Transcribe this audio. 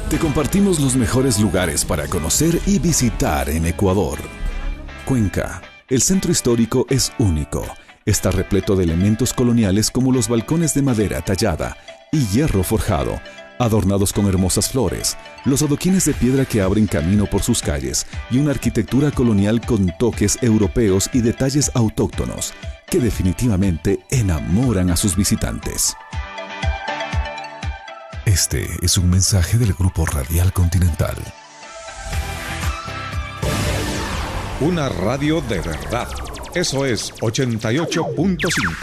Te compartimos los mejores lugares para conocer y visitar en Ecuador. Cuenca. El centro histórico es único. Está repleto de elementos coloniales como los balcones de madera tallada y hierro forjado, adornados con hermosas flores, los adoquines de piedra que abren camino por sus calles y una arquitectura colonial con toques europeos y detalles autóctonos que definitivamente enamoran a sus visitantes. Este es un mensaje del Grupo Radial Continental. Una radio de verdad. Eso es 88.5.